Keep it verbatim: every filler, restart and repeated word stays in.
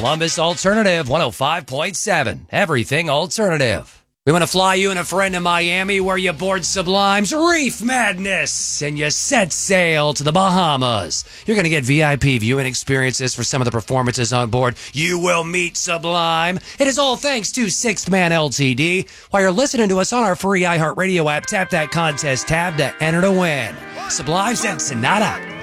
Columbus Alternative one oh five point seven. Everything alternative. We want to fly you and a friend to Miami where you board Sublime's Reef Madness and you set sail to the Bahamas. You're going to get V I P viewing experiences for some of the performances on board. You will meet Sublime. It is all thanks to Sixth Man L T D. While you're listening to us on our free iHeartRadio app, tap that contest tab to enter to win. Sublime's Ensenada.